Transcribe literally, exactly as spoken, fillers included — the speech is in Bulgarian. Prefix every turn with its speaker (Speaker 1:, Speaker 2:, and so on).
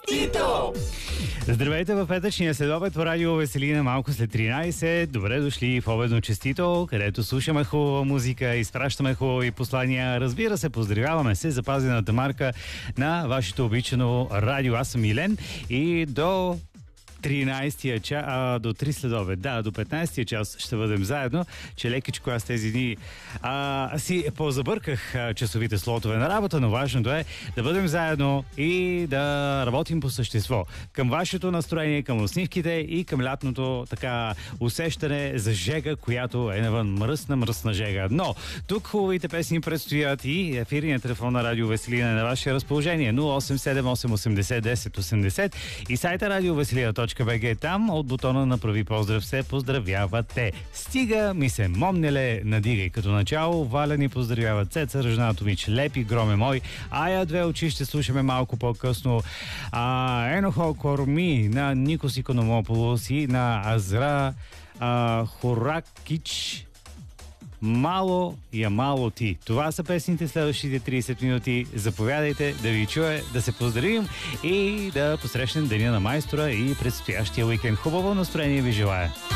Speaker 1: Тито!
Speaker 2: Здравейте в петъчния следобед по радио Веселина малко след тринайсет. Добре дошли в обедно честито, където слушаме хубава музика, изпращаме хубави послания. Разбира се, поздравяваме се запазената марка на вашето обичано радио. Аз съм Милен и до тринайсетия час, а, до три следобед, да, до петнайсетия час ще бъдем заедно, че лекичко аз тези дни а, си позабърках а, часовите слотове на работа, но важното е да бъдем заедно и да работим по същество. Към вашето настроение, към усмивките и към лятното така усещане за жега, която е навън. Мръсна, мръсна жега. Но тук хубавите песни предстоят и ефирният телефон на радио Веселина е на ваше разположение нула осем седем осем осемдесет десет осемдесет и сайта радио веселина точка би джи. Там от бутона на прави поздрав се поздравявате. Стига ми се момнеле надигай. Като начало Валя ни поздравява Цеца Ръжнатович, Лепи Громе мой, Ая две очи ще слушаме малко по-късно. А, Енохо Корми на Никос Икономополос и на Азра а, Хоракич. Мало я мало ти. Това са песните следващите трийсет минути. Заповядайте да ви чуе, да се поздравим и да посрещнем Деня на майстора и предстоящия уикенд. Хубаво настроение ви желая!